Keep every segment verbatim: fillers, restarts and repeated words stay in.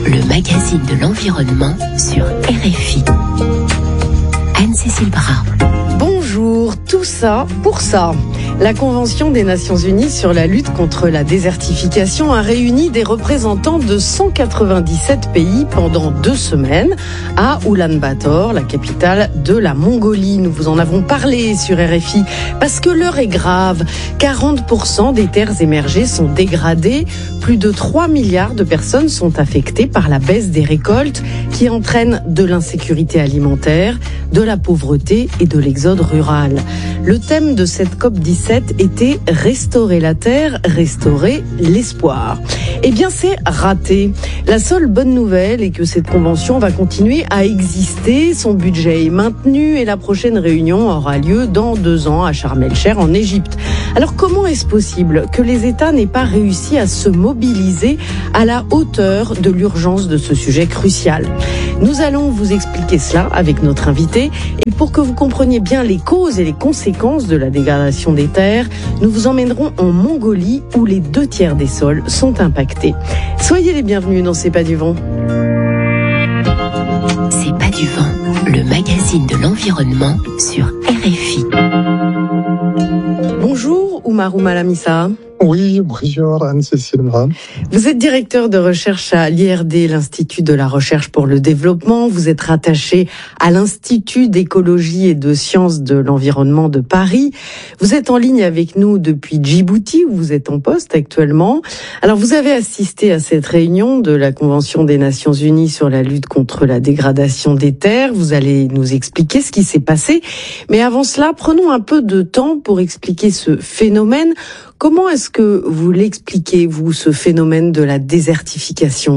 le magazine de l'environnement sur R F I. Anne-Cécile Bras. Bonjour, tout ça pour ça. La Convention des Nations Unies sur la lutte contre la désertification a réuni des représentants de cent quatre-vingt-dix-sept pays pendant deux semaines à Oulan-Bator, la capitale de la Mongolie. Nous vous en avons parlé sur R F I parce que l'heure est grave. quarante pour cent des terres émergées sont dégradées. Plus de trois milliards de personnes sont affectées par la baisse des récoltes qui entraîne de l'insécurité alimentaire, de la pauvreté et de l'exode rural. Le thème de cette COP dix-sept était « Restaurer la terre, restaurer l'espoir ». Eh bien, c'est raté. La seule bonne nouvelle est que cette convention va continuer à exister. Son budget est maintenu et la prochaine réunion aura lieu dans deux ans à Sharm el-Sheikh en Égypte. Alors, comment est-ce possible que les États n'aient pas réussi à se mobiliser à la hauteur de l'urgence de ce sujet crucial ? Nous allons vous expliquer cela avec notre invité. Et pour que vous compreniez bien les causes et les conséquences de la dégradation des terres, nous vous emmènerons en Mongolie où les deux tiers des sols sont impactés. Soyez les bienvenus dans C'est pas du vent. C'est pas du vent, le magazine de l'environnement sur R F I. Bonjour Oumarou Malamissa. Oui, bonjour Anne-Cécile Bras. Vous êtes directeur de recherche à l'I R D, l'Institut de la recherche pour le développement. Vous êtes rattaché à l'Institut d'écologie et de sciences de l'environnement de Paris. Vous êtes en ligne avec nous depuis Djibouti, où vous êtes en poste actuellement. Alors, vous avez assisté à cette réunion de la Convention des Nations Unies sur la lutte contre la dégradation des terres. Vous allez nous expliquer ce qui s'est passé. Mais avant cela, prenons un peu de temps pour expliquer ce phénomène. Comment est-ce que vous l'expliquez, vous, ce phénomène de la désertification ?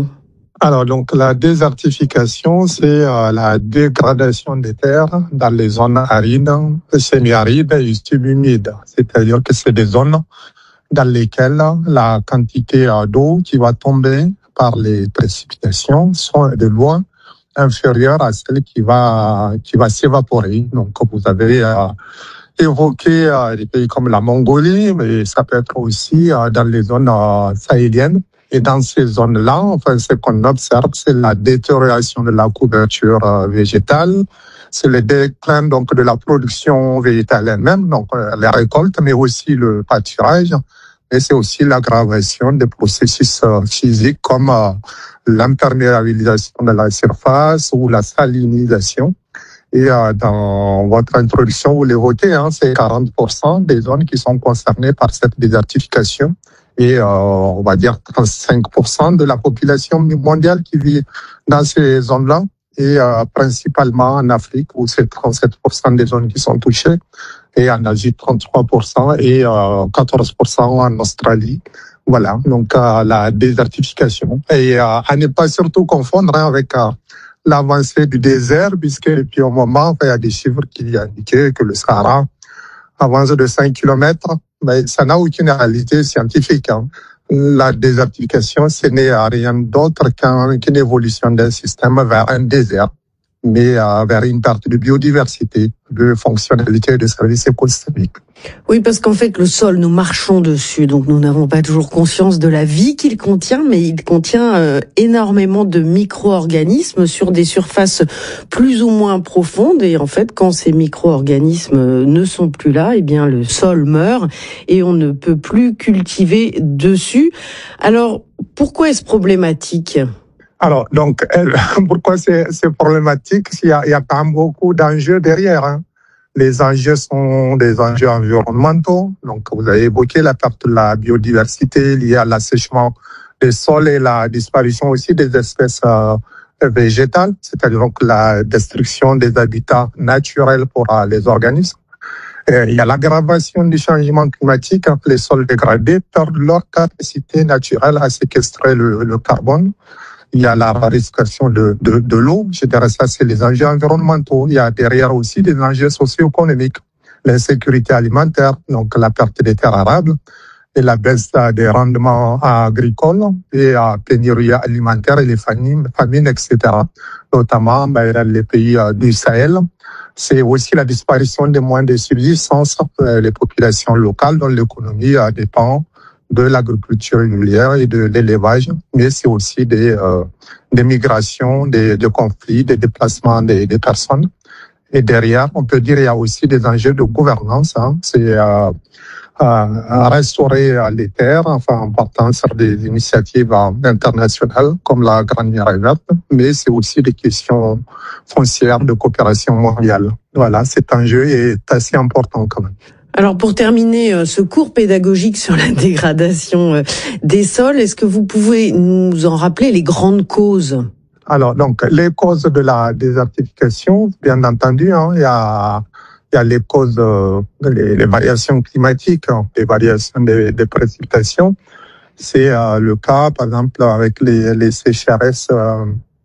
Alors, donc, la désertification, c'est euh, la dégradation des terres dans les zones arides, semi-arides et subhumides. C'est-à-dire que c'est des zones dans lesquelles la quantité d'eau qui va tomber par les précipitations sont de loin inférieures à celle qui va, qui va s'évaporer. Donc, vous avez... Euh, évoquer euh, des pays comme la Mongolie, mais ça peut être aussi euh, dans les zones euh, sahéliennes. Et dans ces zones-là, enfin, ce qu'on observe, c'est la détérioration de la couverture euh, végétale, c'est le déclin donc de la production végétale elle-même, donc euh, les récoltes, mais aussi le pâturage. Et c'est aussi l'aggravation des processus euh, physiques comme euh, l'imperméabilisation de la surface ou la salinisation. Et euh, dans votre introduction, vous l'évoquez, hein, c'est quarante pour cent des zones qui sont concernées par cette désertification. Et euh, on va dire trente-cinq pour cent de la population mondiale qui vit dans ces zones-là. Et euh, principalement en Afrique, où c'est trente-sept pour cent des zones qui sont touchées. Et en Asie, trente-trois pour cent et euh, quatorze pour cent en Australie. Voilà, donc euh, la désertification. Et euh, à ne pas surtout confondre hein, avec... Euh, l'avancée du désert, puisque depuis un moment, il y a des chiffres qui indiquaient que le Sahara avance de cinq kilomètres, mais ça n'a aucune réalité scientifique. Hein. La désertification, ce n'est rien d'autre qu'une évolution d'un système vers un désert, mais euh, vers une perte de biodiversité, de fonctionnalité et de services écosystémiques. Oui, parce qu'en fait, le sol, nous marchons dessus, donc nous n'avons pas toujours conscience de la vie qu'il contient, mais il contient euh, énormément de micro-organismes sur des surfaces plus ou moins profondes. Et en fait, quand ces micro-organismes ne sont plus là, eh bien, le sol meurt et on ne peut plus cultiver dessus. Alors, pourquoi est-ce problématique ? Alors, donc, pourquoi c'est, c'est problématique ? Il y a, il y a quand même beaucoup d'enjeux derrière, hein. Les enjeux sont des enjeux environnementaux. Donc, vous avez évoqué la perte de la biodiversité liée à l'assèchement des sols et la disparition aussi des espèces euh, végétales, c'est-à-dire donc la destruction des habitats naturels pour euh, les organismes. Et il y a l'aggravation du changement climatique. Hein. Les sols dégradés perdent leur capacité naturelle à séquestrer le, le carbone. Il y a la raréfaction de, de, de l'eau. Je dirais ça, c'est les enjeux environnementaux. Il y a derrière aussi des enjeux socio-économiques. L'insécurité alimentaire, donc la perte des terres arables et la baisse des rendements agricoles et la pénurie alimentaire et les famines, famines, et cetera. Notamment dans les pays du Sahel. C'est aussi la disparition des moyens de subsistance. Les populations locales dont l'économie dépend de l'agriculture régulière et de l'élevage, mais c'est aussi des, euh, des migrations, des, des conflits, des déplacements des, des personnes. Et derrière, on peut dire il y a aussi des enjeux de gouvernance. Hein. C'est euh, à restaurer les terres, enfin en partant sur des initiatives internationales comme la Grande Muraille Verte, mais c'est aussi des questions foncières de coopération mondiale. Voilà, cet enjeu est assez important quand même. Alors pour terminer ce cours pédagogique sur la dégradation des sols, est-ce que vous pouvez nous en rappeler les grandes causes ? Alors donc les causes de la désertification, bien entendu, hein, il y a il y a les causes, euh, les, les variations climatiques, hein, les variations des, des précipitations. C'est euh, le cas, par exemple, avec les, les sécheresses euh,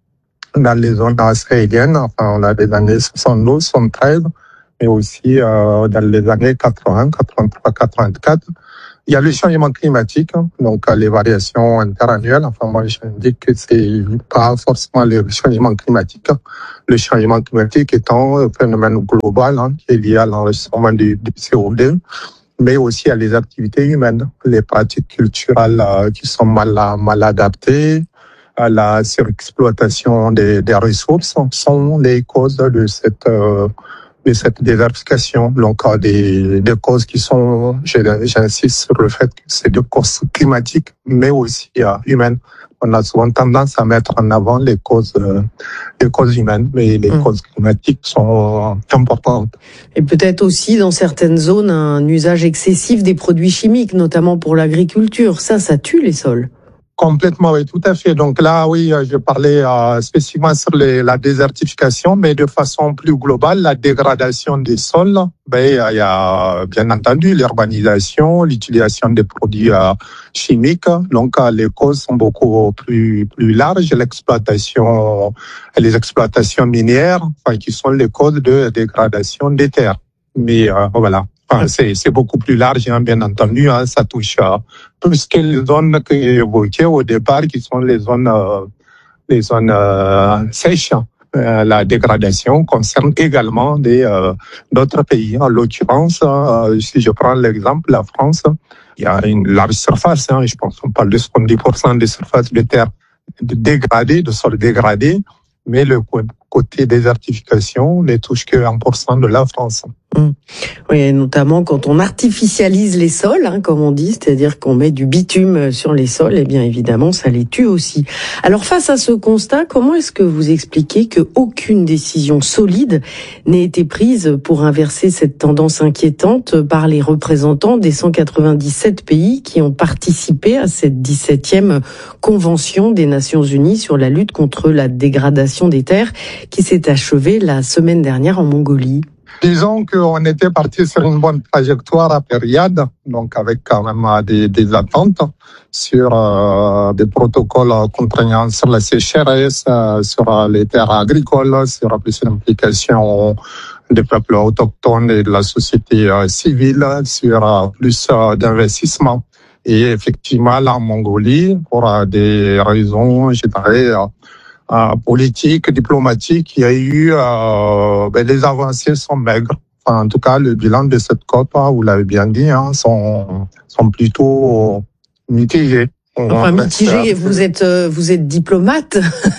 dans les zones sahéliennes. Enfin, on a des années soixante-douze, soixante-treize, mais aussi euh, dans les années quatre-vingts, quatre-vingt-trois, quatre-vingt-quatre. Il y a le changement climatique, donc les variations interannuelles. Enfin, moi, je dis que c'est pas forcément le changement climatique. Le changement climatique étant un phénomène global hein, qui est lié à l'enregistrement du, du C O deux, mais aussi à les activités humaines, les pratiques culturelles euh, qui sont mal, mal adaptées, à la surexploitation des, des ressources sont les causes de cette euh, de cette désertification. Donc, des, des causes qui sont, j'insiste sur le fait que c'est des causes climatiques, mais aussi euh, humaines. On a souvent tendance à mettre en avant les causes, euh, les causes humaines, mais les mmh. causes climatiques sont importantes. Et peut-être aussi, dans certaines zones, un usage excessif des produits chimiques, notamment pour l'agriculture. Ça, ça tue les sols. Complètement, oui, tout à fait. Donc là, oui, je parlais euh, spécifiquement sur les, la désertification, mais de façon plus globale, la dégradation des sols. Ben, il y a bien entendu l'urbanisation, l'utilisation des produits euh, chimiques. Donc euh, les causes sont beaucoup plus plus larges. L'exploitation, les exploitations minières, enfin, qui sont les causes de dégradation des terres. Mais euh, voilà. Enfin, c'est, c'est beaucoup plus large, hein, bien entendu. Hein, ça touche euh, plus que les zones que j'ai évoquées au départ, qui sont les zones, euh, les zones euh, sèches. Euh, la dégradation concerne également des euh, d'autres pays. En l'occurrence, euh, si je prends l'exemple, la France, il y a une large surface. Hein, je pense qu'on parle de soixante-dix pour cent des surfaces de terre dégradées, de sols dégradés, mais le côté désertification ne touche que un pour cent de la France. Mmh. Oui, notamment quand on artificialise les sols, hein, comme on dit, c'est-à-dire qu'on met du bitume sur les sols, et bien évidemment, ça les tue aussi. Alors face à ce constat, comment est-ce que vous expliquez qu'aucune décision solide n'ait été prise pour inverser cette tendance inquiétante par les représentants des cent quatre-vingt-dix-sept pays qui ont participé à cette dix-septième Convention des Nations Unies sur la lutte contre la dégradation des terres qui s'est achevée la semaine dernière en Mongolie? Disons qu'on était parti sur une bonne trajectoire à période, donc avec quand même des, des attentes sur euh, des protocoles contraignants sur la sécheresse, euh, sur les terres agricoles, sur plus l'implication des peuples autochtones et de la société euh, civile, sur euh, plus euh, d'investissement. Et effectivement, là, en Mongolie, pour euh, des raisons, je dirais, euh, Euh, politique, diplomatique, il y a eu euh, ben, les avancées sont maigres. Enfin, en tout cas, le bilan de cette COP, vous l'avez bien dit, hein, sont sont plutôt mitigés. Enfin, mitigé, vous êtes vous êtes diplomate,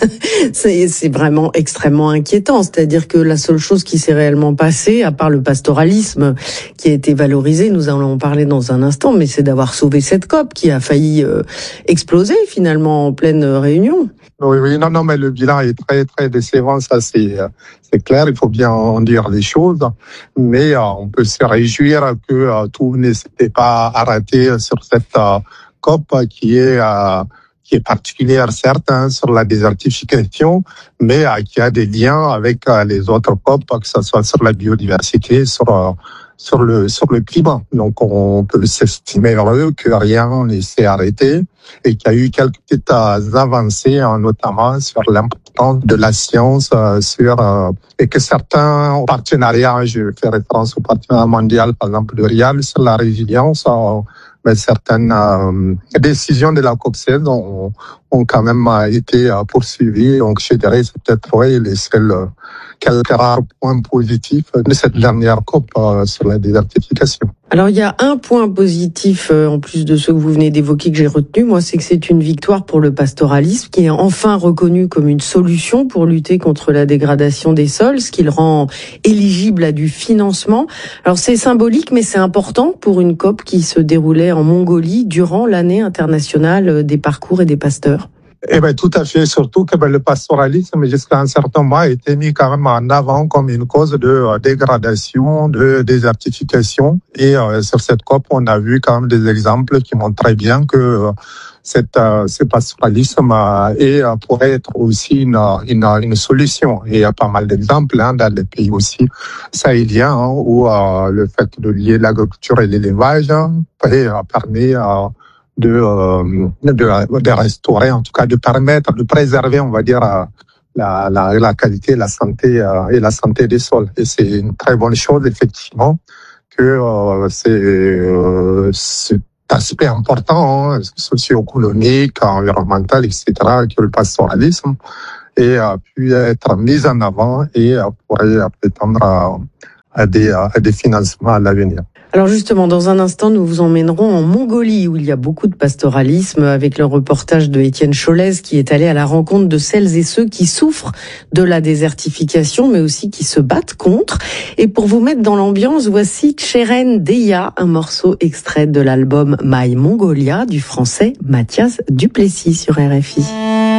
c'est c'est vraiment extrêmement inquiétant. C'est-à-dire que la seule chose qui s'est réellement passée, à part le pastoralisme qui a été valorisé, nous allons en parler dans un instant, mais c'est d'avoir sauvé cette COP qui a failli euh, exploser finalement en pleine réunion. Oui, oui, non, non, mais le bilan est très, très décevant, ça c'est, c'est clair, il faut bien en dire les choses, mais euh, on peut se réjouir que euh, tout ne s'était pas arrêté sur cette euh, COP qui est euh, qui est particulière, certes, hein, sur la désertification, mais euh, qui a des liens avec euh, les autres COP, que ce soit sur la biodiversité, sur euh, sur le sur le climat. Donc on peut s'estimer heureux que rien ne s'est arrêté et qu'il y a eu quelques petites avancées, notamment sur l'importance de la science, sur euh, et que certains partenariats, je fais référence au partenariat mondial, par exemple le R I A L, sur la résilience, euh, mais certaines euh, décisions de la COP seize ont, ont quand même été euh, poursuivies. Donc, je dirais c'est peut-être ouais, les seuls euh, quelques rares points positifs de cette dernière COP euh, sur la désertification. Alors, il y a un point positif, euh, en plus de ceux que vous venez d'évoquer, que j'ai retenu, moi, c'est que c'est une victoire pour le pastoralisme, qui est enfin reconnu comme une solution pour lutter contre la dégradation des sols, ce qui le rend éligible à du financement. Alors, c'est symbolique, mais c'est important pour une COP qui se déroulait en Mongolie durant l'année internationale des parcours et des pasteurs. Eh ben, tout à fait. Surtout que ben, le pastoralisme, jusqu'à un certain moment, a été mis quand même en avant comme une cause de euh, dégradation, de désertification. Et euh, sur cette COP, on a vu quand même des exemples qui montraient bien que euh, cette, euh, ce pastoralisme euh, et, euh, pourrait être aussi une, une, une solution. Et il y a pas mal d'exemples hein, dans les pays aussi sahéliens hein, où euh, le fait de lier l'agriculture et l'élevage hein, permet euh, de, euh, de, de restaurer, en tout cas de permettre, de préserver, on va dire, la, la, la qualité, la santé euh, et la santé des sols. Et c'est une très bonne chose, effectivement, que euh, c'est euh, cet aspect important, hein, socio-économique, environnemental, et cetera, que le pastoralisme et a pu être mis en avant et pourrait prétendre à, à, des, à des financements à l'avenir. Alors justement, dans un instant, nous vous emmènerons en Mongolie où il y a beaucoup de pastoralisme avec le reportage de Étienne Cholès qui est allé à la rencontre de celles et ceux qui souffrent de la désertification mais aussi qui se battent contre. Et pour vous mettre dans l'ambiance, voici Tcheren Deya, un morceau extrait de l'album My Mongolia du français Mathias Duplessis sur R F I.